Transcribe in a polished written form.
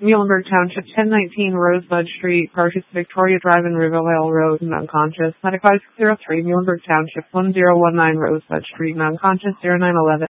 Muhlenberg Township, 1019 Rosebud Street, Carcass, Victoria Drive and Rivervale Road, and unconscious. Medic 5603, Muhlenberg Township, 1019 Rosebud Street, and unconscious, 0911.